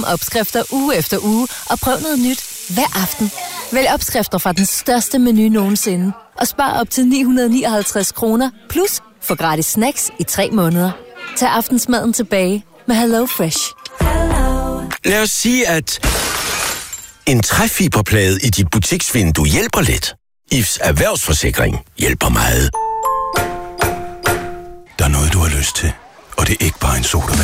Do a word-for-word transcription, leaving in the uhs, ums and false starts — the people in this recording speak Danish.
samme opskrifter uge efter uge, og prøv noget nyt hver aften. Vælg opskrifter fra den største menu nogensinde, og spar op til ni hundrede nioghalvtreds kroner, plus få gratis snacks i tre måneder. Tag aftensmaden tilbage med Hello Fresh. Lad os sige, at en træfiberplade i dit butiksvindue hjælper lidt. I F's erhvervsforsikring hjælper meget. Der er noget, du har lyst til, og det er ikke bare en sodavand.